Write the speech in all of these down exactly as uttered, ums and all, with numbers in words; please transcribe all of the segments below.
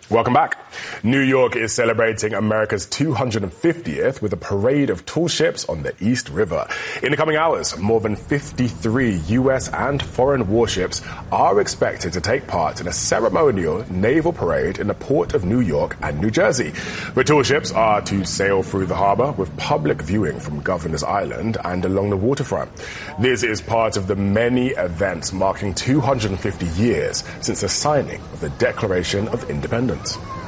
Welcome back. New York is celebrating America's two hundred fiftieth with a parade of tall ships on the East River. In the coming hours, more than fifty-three U S and foreign warships are expected to take part in a ceremonial naval parade in the port of New York and New Jersey. The tall ships are to sail through the harbor with public viewing from Governor's Island and along the waterfront. This is part of the many events marking two hundred fifty years since the signing of the Declaration of Independence.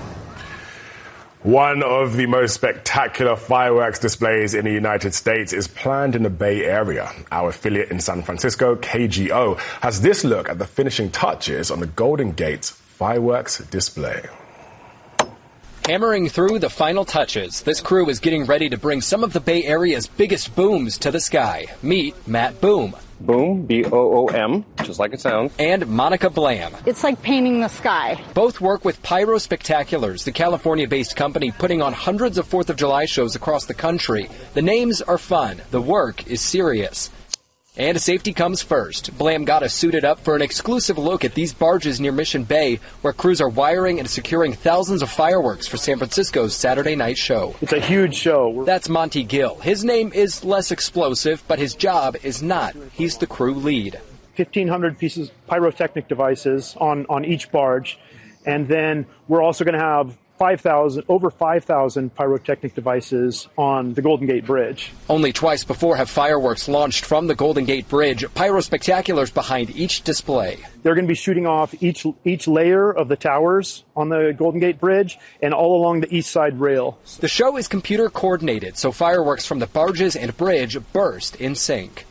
One of the most spectacular fireworks displays in the United States is planned in the Bay Area. Our affiliate in San Francisco, K G O, has this look at the finishing touches on the Golden Gate's fireworks display. Hammering through the final touches, this crew is getting ready to bring some of the Bay Area's biggest booms to the sky. Meet Matt Boom. Boom, B O O M, just like it sounds. And Monica Blam. It's like painting the sky. Both work with Pyro Spectaculars, the California-based company putting on hundreds of fourth of July shows across the country. The names are fun. The work is serious. And safety comes first. Blam got us suited up for an exclusive look at these barges near Mission Bay, where crews are wiring and securing thousands of fireworks for San Francisco's Saturday night show. It's a huge show. That's Monty Gill. His name is less explosive, but his job is not. He's the crew lead. fifteen hundred pieces pyrotechnic devices on, on each barge, and then we're also going to have five thousand, over five thousand pyrotechnic devices on the Golden Gate Bridge. Only twice before have fireworks launched from the Golden Gate Bridge. Pyro Spectaculars behind each display. They're going to be shooting off each each layer of the towers on the Golden Gate Bridge and all along the east side rail. The show is computer coordinated, so fireworks from the barges and bridge burst in sync.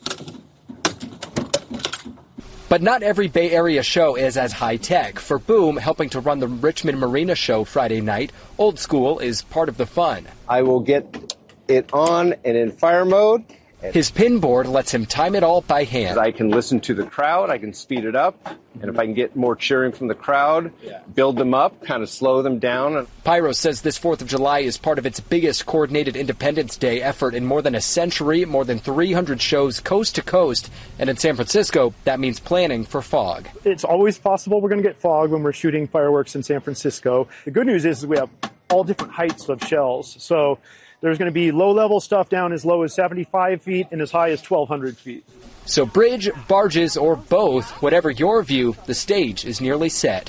But not every Bay Area show is as high-tech. For Boom, helping to run the Richmond Marina show Friday night, old school is part of the fun. I will get it on and in fire mode. His pin board lets him time it all by hand. I can listen to the crowd, I can speed it up, and if I can get more cheering from the crowd, build them up, kind of slow them down. Pyro says this fourth of July is part of its biggest coordinated Independence Day effort in more than a century, more than three hundred shows coast to coast, and in San Francisco, that means planning for fog. It's always possible we're going to get fog when we're shooting fireworks in San Francisco. The good news is we have all different heights of shells, so there's going to be low-level stuff down as low as seventy-five feet and as high as twelve hundred feet. So bridge, barges, or both, whatever your view, the stage is nearly set.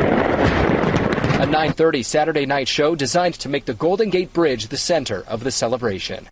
A nine thirty Saturday night show designed to make the Golden Gate Bridge the center of the celebration.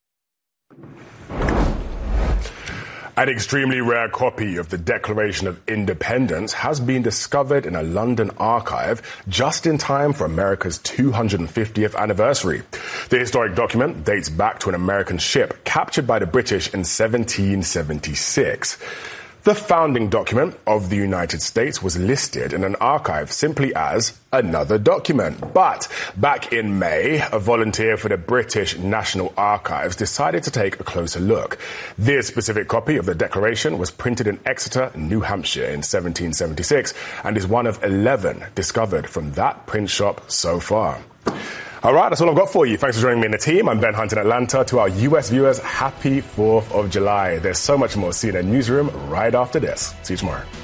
An extremely rare copy of the Declaration of Independence has been discovered in a London archive just in time for America's two hundred fiftieth anniversary. The historic document dates back to an American ship captured by the British in seventeen seventy-six. The founding document of the United States was listed in an archive simply as another document. But back in May, a volunteer for the British National Archives decided to take a closer look. This specific copy of the Declaration was printed in Exeter, New Hampshire in seventeen seventy-six and is one of eleven discovered from that print shop so far. All right, that's all I've got for you. Thanks for joining me in the team. I'm Ben Hunt in Atlanta. To our U S viewers, happy fourth of July. There's so much more. See you in the newsroom right after this. See you tomorrow.